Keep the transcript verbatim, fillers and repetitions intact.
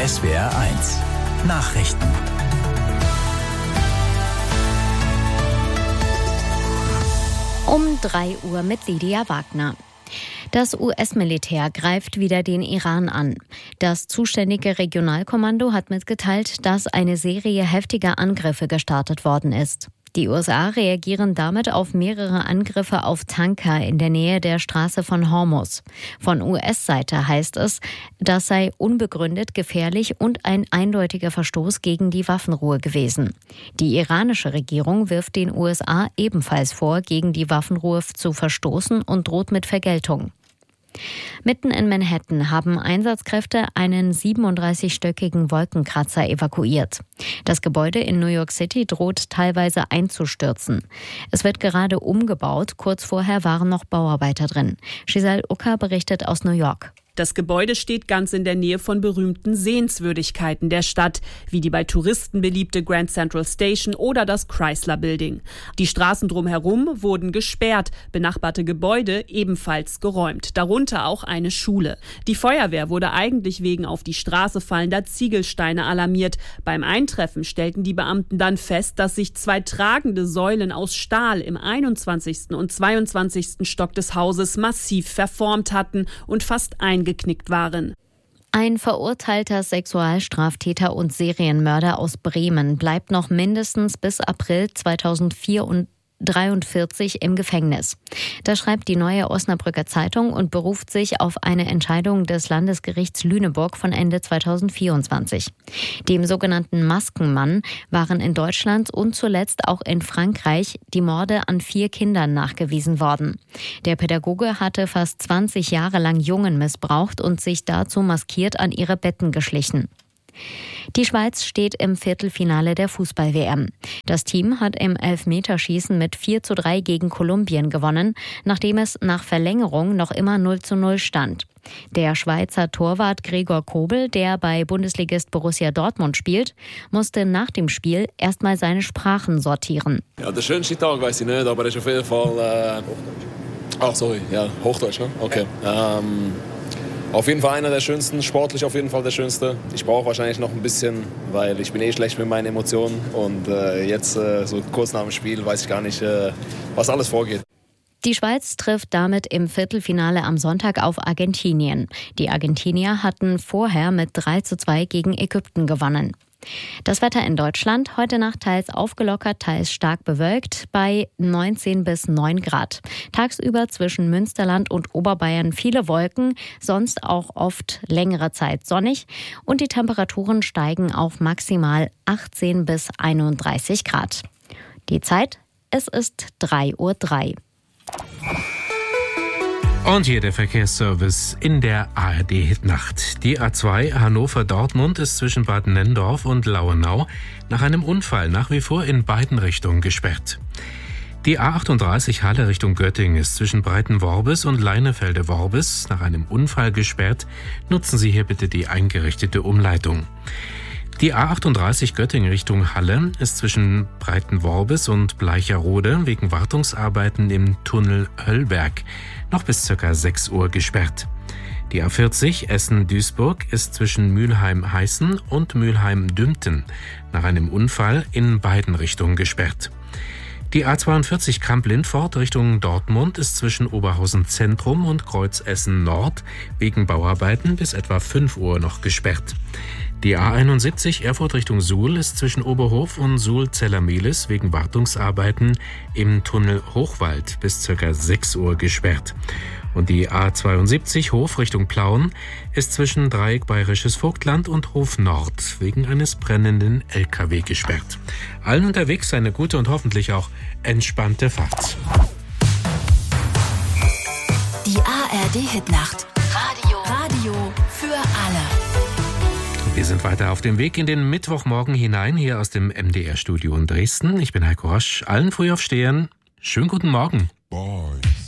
S W R eins Nachrichten. Um drei Uhr mit Lydia Wagner. Das U S-Militär greift wieder den Iran an. Das zuständige Regionalkommando hat mitgeteilt, dass eine Serie heftiger Angriffe gestartet worden ist. Die U S A reagieren damit auf mehrere Angriffe auf Tanker in der Nähe der Straße von Hormuz. Von U S-Seite heißt es, das sei unbegründet, gefährlich und ein eindeutiger Verstoß gegen die Waffenruhe gewesen. Die iranische Regierung wirft den U S A ebenfalls vor, gegen die Waffenruhe zu verstoßen und droht mit Vergeltung. Mitten in Manhattan haben Einsatzkräfte einen siebenunddreißigstöckigen Wolkenkratzer evakuiert. Das Gebäude in New York City droht teilweise einzustürzen. Es wird gerade umgebaut, kurz vorher waren noch Bauarbeiter drin. Giselle Ucker berichtet aus New York. Das Gebäude steht ganz in der Nähe von berühmten Sehenswürdigkeiten der Stadt, wie die bei Touristen beliebte Grand Central Station oder das Chrysler Building. Die Straßen drumherum wurden gesperrt, benachbarte Gebäude ebenfalls geräumt, darunter auch eine Schule. Die Feuerwehr wurde eigentlich wegen auf die Straße fallender Ziegelsteine alarmiert. Beim Eintreffen stellten die Beamten dann fest, dass sich zwei tragende Säulen aus Stahl im einundzwanzigsten und zweiundzwanzigsten Stock des Hauses massiv verformt hatten und fast ein geknickt waren. Ein verurteilter Sexualstraftäter und Serienmörder aus Bremen bleibt noch mindestens bis April zweitausenddreiundvierzig im Gefängnis. Das schreibt die Neue Osnabrücker Zeitung und beruft sich auf eine Entscheidung des Landesgerichts Lüneburg von Ende zweitausendvierundzwanzig. Dem sogenannten Maskenmann waren in Deutschland und zuletzt auch in Frankreich die Morde an vier Kindern nachgewiesen worden. Der Pädagoge hatte fast zwanzig Jahre lang Jungen missbraucht und sich dazu maskiert an ihre Betten geschlichen. Die Schweiz steht im Viertelfinale der Fußball-W M. Das Team hat im Elfmeterschießen mit vier zu drei gegen Kolumbien gewonnen, nachdem es nach Verlängerung noch immer null zu null stand. Der Schweizer Torwart Gregor Kobel, der bei Bundesligist Borussia Dortmund spielt, musste nach dem Spiel erstmal seine Sprachen sortieren. Ja, der schönste Tag weiß ich nicht, aber es ist auf jeden Fall... Äh Ach, sorry, ja, Hochdeutsch, ne? Okay. Ähm Auf jeden Fall einer der schönsten, sportlich auf jeden Fall der schönste. Ich brauche wahrscheinlich noch ein bisschen, weil ich bin eh schlecht mit meinen Emotionen. Und äh, jetzt, äh, so kurz nach dem Spiel, weiß ich gar nicht, äh, was alles vorgeht. Die Schweiz trifft damit im Viertelfinale am Sonntag auf Argentinien. Die Argentinier hatten vorher mit drei zu zwei gegen Ägypten gewonnen. Das Wetter in Deutschland, heute Nacht teils aufgelockert, teils stark bewölkt, bei neunzehn bis neun Grad. Tagsüber zwischen Münsterland und Oberbayern viele Wolken, sonst auch oft längere Zeit sonnig. Und die Temperaturen steigen auf maximal achtzehn bis einunddreißig Grad. Die Zeit, es ist drei Uhr drei. Und hier der Verkehrsservice in der A R D-Hitnacht. Die A zwei Hannover-Dortmund ist zwischen Bad Nenndorf und Lauenau nach einem Unfall nach wie vor in beiden Richtungen gesperrt. Die A achtunddreißig Halle Richtung Göttingen ist zwischen Breitenworbis und Leinefelde-Worbis nach einem Unfall gesperrt. Nutzen Sie hier bitte die eingerichtete Umleitung. Die A achtunddreißig Göttingen Richtung Halle ist zwischen Breitenworbis und Bleicherode wegen Wartungsarbeiten im Tunnel Höllberg noch bis ca. sechs Uhr gesperrt. Die A vierzig Essen-Duisburg ist zwischen Mülheim-Heißen und Mülheim-Dümpten nach einem Unfall in beiden Richtungen gesperrt. Die A zweiundvierzig Kamp-Lindfort Richtung Dortmund ist zwischen Oberhausen Zentrum und Kreuz Essen Nord wegen Bauarbeiten bis etwa fünf Uhr noch gesperrt. Die A einundsiebzig Erfurt Richtung Suhl ist zwischen Oberhof und Suhl-Zellermehlis wegen Wartungsarbeiten im Tunnel Hochwald bis ca. sechs Uhr gesperrt. Und die A zweiundsiebzig Hof Richtung Plauen ist zwischen Dreieck Bayerisches Vogtland und Hof Nord wegen eines brennenden L K W gesperrt. Allen unterwegs eine gute und hoffentlich auch entspannte Fahrt. Die A R D-Hitnacht. Radio. Radio für alle. Wir sind weiter auf dem Weg in den Mittwochmorgen hinein, hier aus dem M D R-Studio in Dresden. Ich bin Heiko Rosch. Allen Frühaufstehern schönen guten Morgen. Boy.